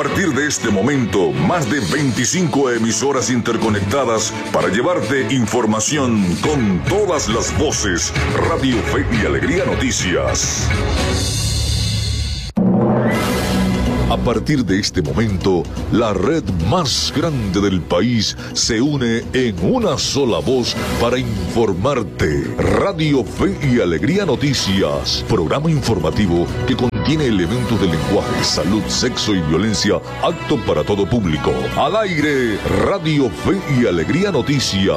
partir de este momento, más de 25 emisoras interconectadas para llevarte información con todas las voces. Radio Fe y Alegría Noticias. A partir de este momento, la red más grande del país se une en una sola voz para informarte. Radio Fe y Alegría Noticias, programa informativo que contiene elementos de lenguaje, salud, sexo y violencia, apto para todo público. Al aire, Radio Fe y Alegría Noticias.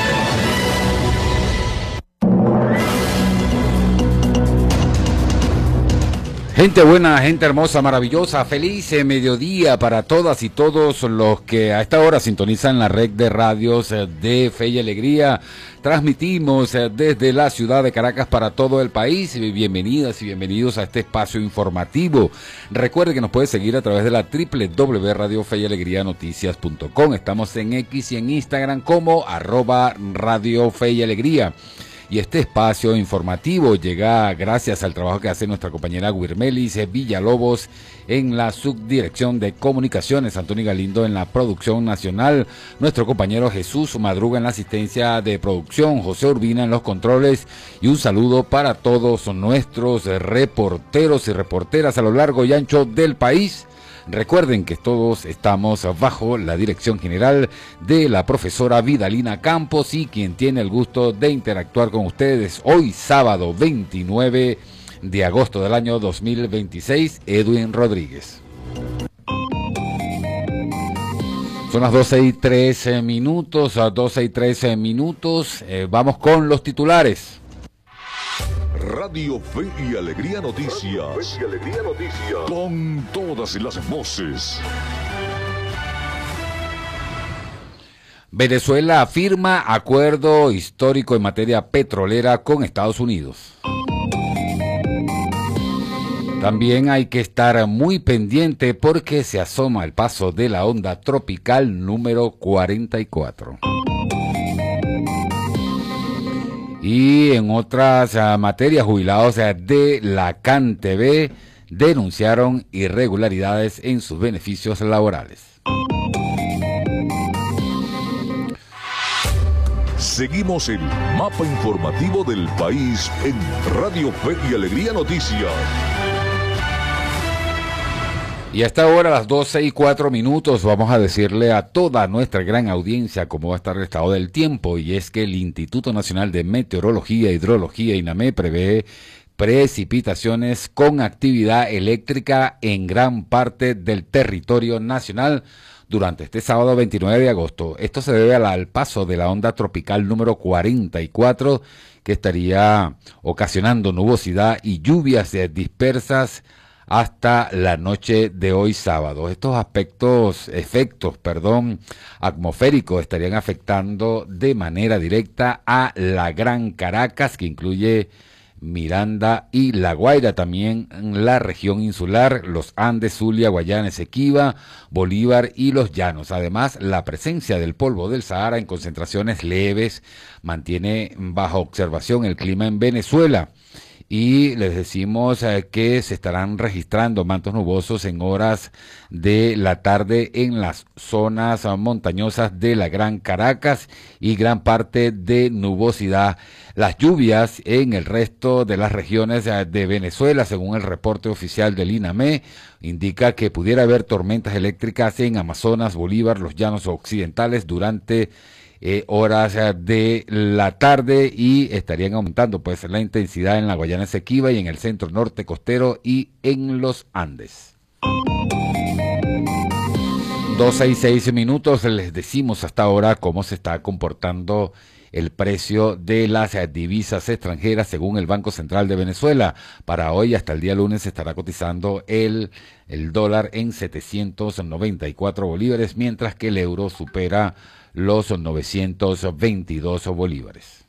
Gente buena, gente hermosa, maravillosa, feliz mediodía para todas y todos los que a esta hora sintonizan la red de radios de Fe y Alegría. Transmitimos desde la ciudad de Caracas para todo el país. Bienvenidas y bienvenidos a este espacio informativo. Recuerde que nos puede seguir a través de la www.radiofeyalegrianoticias.com. Estamos en X y en Instagram como @Radio Fe y Alegría. Y este espacio informativo llega gracias al trabajo que hace nuestra compañera Guirmelis Villalobos en la subdirección de comunicaciones, Antonio Galindo en la producción nacional, nuestro compañero Jesús Madruga en la asistencia de producción, José Urbina en los controles, y un saludo para todos nuestros reporteros y reporteras a lo largo y ancho del país. Recuerden que todos estamos bajo la dirección general de la profesora Vidalina Campos, y quien tiene el gusto de interactuar con ustedes hoy sábado 29 de agosto del año 2026, Edwin Rodríguez. Son las 12:13 minutos, vamos con los titulares. Radio Fe y Alegría Noticias. Con todas las voces. Venezuela firma acuerdo histórico en materia petrolera con Estados Unidos. También hay que estar muy pendiente porque se asoma el paso de la onda tropical número 44. Y en otras materias, jubilados de la CanTV denunciaron irregularidades en sus beneficios laborales. Seguimos el mapa informativo del país en Radio Fe y Alegría Noticias. Y a esta hora, a las 12:04, vamos a decirle a toda nuestra gran audiencia cómo va a estar el estado del tiempo. Y es que el Instituto Nacional de Meteorología e Hidrología, INAME, prevé precipitaciones con actividad eléctrica en gran parte del territorio nacional durante este sábado 29 de agosto. Esto se debe al paso de la onda tropical número 44, que estaría ocasionando nubosidad y lluvias dispersas hasta la noche de hoy sábado. Estos efectos atmosféricos estarían afectando de manera directa a la Gran Caracas, que incluye Miranda y La Guaira, también en la región insular, los Andes, Zulia, Guayana, Esequiba, Bolívar y los Llanos. Además, la presencia del polvo del Sahara en concentraciones leves mantiene bajo observación el clima en Venezuela. Y les decimos que se estarán registrando mantos nubosos en horas de la tarde en las zonas montañosas de la Gran Caracas y gran parte de nubosidad. Las lluvias en el resto de las regiones de Venezuela, según el reporte oficial del INAME, indica que pudiera haber tormentas eléctricas en Amazonas, Bolívar, los Llanos Occidentales durante horas de la tarde, y estarían aumentando la intensidad en la Guayana Esequiba y en el centro norte costero y en los Andes. 12:06, les decimos hasta ahora cómo se está comportando el precio de las divisas extranjeras según el Banco Central de Venezuela. Para hoy, hasta el día lunes, se estará cotizando el dólar en 794 bolívares, mientras que el euro supera los 922 bolívares.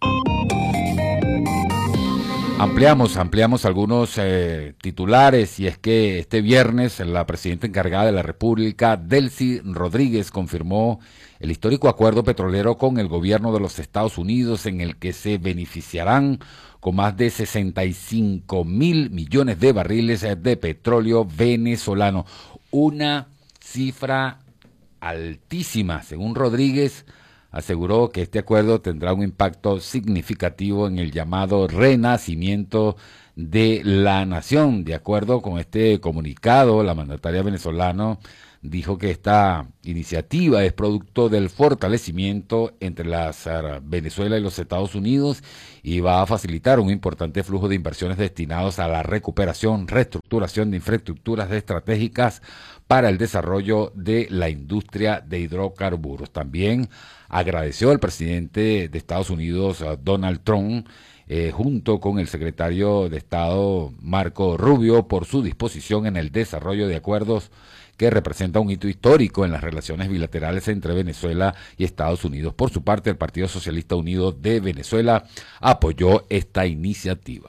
Ampliamos algunos titulares, y es que este viernes la presidenta encargada de la República, Delcy Rodríguez, confirmó el histórico acuerdo petrolero con el gobierno de los Estados Unidos, en el que se beneficiarán con más de 65.000 millones de barriles de petróleo venezolano. una cifra altísima. Según Rodríguez, aseguró que este acuerdo tendrá un impacto significativo en el llamado renacimiento de la nación. De acuerdo con este comunicado, la mandataria venezolana dijo que esta iniciativa es producto del fortalecimiento entre Venezuela y los Estados Unidos y va a facilitar un importante flujo de inversiones destinados a la recuperación, reestructuración de infraestructuras estratégicas para el desarrollo de la industria de hidrocarburos. También agradeció al presidente de Estados Unidos, Donald Trump, junto con el secretario de Estado, Marco Rubio, por su disposición en el desarrollo de acuerdos que representa un hito histórico en las relaciones bilaterales entre Venezuela y Estados Unidos. Por su parte, el Partido Socialista Unido de Venezuela apoyó esta iniciativa.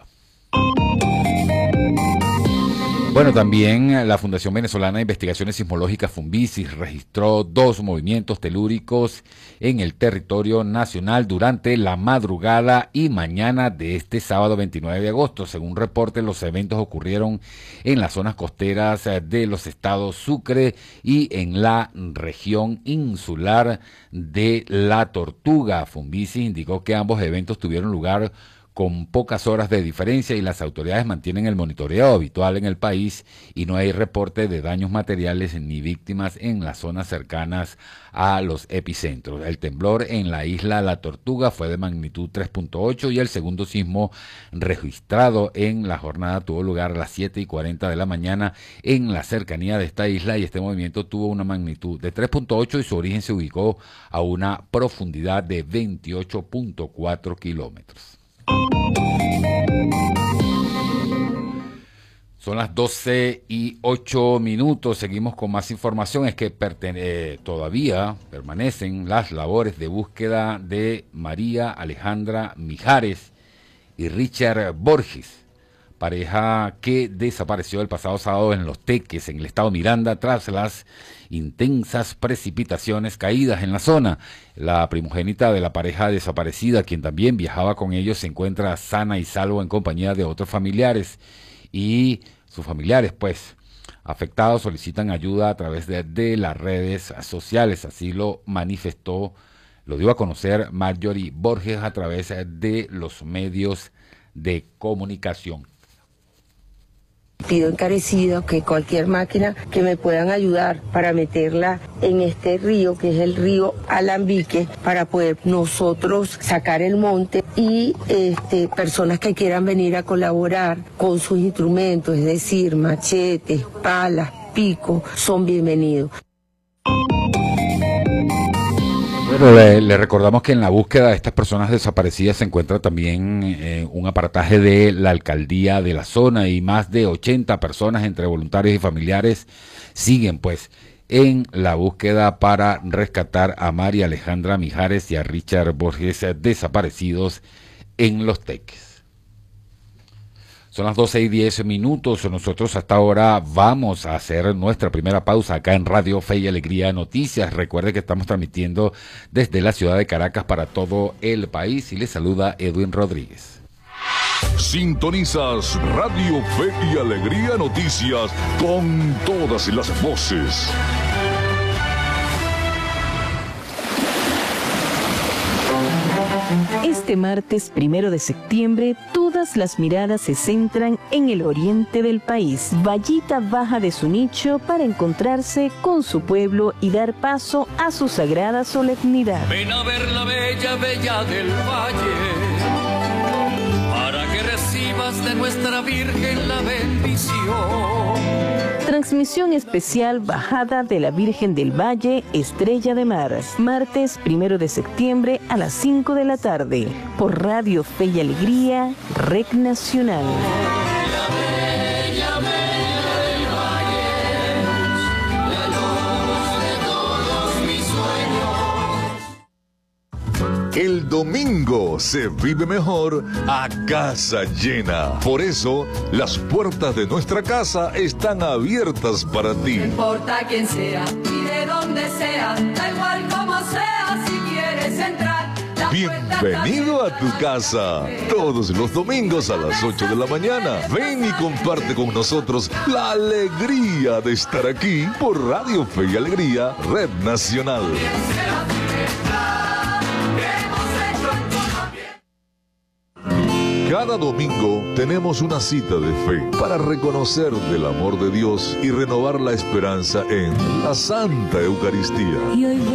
Bueno, también la Fundación Venezolana de Investigaciones Sismológicas, Funvisis, registró 2 movimientos telúricos en el territorio nacional durante la madrugada y mañana de este sábado 29 de agosto. Según reportes, los eventos ocurrieron en las zonas costeras de los estados Sucre y en la región insular de La Tortuga. Funvisis indicó que ambos eventos tuvieron lugar con pocas horas de diferencia y las autoridades mantienen el monitoreo habitual en el país y no hay reporte de daños materiales ni víctimas en las zonas cercanas a los epicentros. El temblor en la isla La Tortuga fue de magnitud 3.8 y el segundo sismo registrado en la jornada tuvo lugar a las 7:40 de la mañana en la cercanía de esta isla y este movimiento tuvo una magnitud de 3.8 y su origen se ubicó a una profundidad de 28.4 kilómetros. Son las 12:08. Seguimos con más información. Es que todavía permanecen las labores de búsqueda de María Alejandra Mijares y Richard Borges, pareja que desapareció el pasado sábado en Los Teques, en el estado Miranda, tras las intensas precipitaciones caídas en la zona. La primogénita de la pareja desaparecida, quien también viajaba con ellos, se encuentra sana y salvo en compañía de otros familiares y sus familiares, pues, afectados solicitan ayuda a través de las redes sociales. Así lo manifestó, lo dio a conocer Marjorie Borges a través de los medios de comunicación. Pido encarecido que cualquier máquina que me puedan ayudar para meterla en este río, que es el río Alambique, para poder nosotros sacar el monte y personas que quieran venir a colaborar con sus instrumentos, es decir, machetes, palas, picos, son bienvenidos. Bueno, le recordamos que en la búsqueda de estas personas desaparecidas se encuentra también un aparataje de la alcaldía de la zona y más de 80 personas entre voluntarios y familiares siguen pues en la búsqueda para rescatar a María Alejandra Mijares y a Richard Borges desaparecidos en Los Teques. Son las 12:10. Nosotros hasta ahora vamos a hacer nuestra primera pausa acá en Radio Fe y Alegría Noticias. Recuerde que estamos transmitiendo desde la ciudad de Caracas para todo el país y les saluda Edwin Rodríguez. Sintonizas Radio Fe y Alegría Noticias con todas las voces. Este martes 1 de septiembre, todas las miradas se centran en el oriente del país. Vallita baja de su nicho para encontrarse con su pueblo y dar paso a su sagrada solemnidad. Ven a ver la bella, bella del valle, para que recibas de nuestra Virgen la bendición. Transmisión especial Bajada de la Virgen del Valle, Estrella de Mar, martes 1 de septiembre a las 5 de la tarde, por Radio Fe y Alegría, Red Nacional. El domingo se vive mejor a casa llena. Por eso, las puertas de nuestra casa están abiertas para ti. No importa quién sea y de dónde sea, da igual como sea, si quieres entrar, Bienvenido a tu casa. Todos los domingos a las 8 de la mañana. Ven y comparte con nosotros la alegría de estar aquí por Radio Fe y Alegría, Red Nacional. Cada domingo tenemos una cita de fe para reconocer del amor de Dios y renovar la esperanza en la Santa Eucaristía.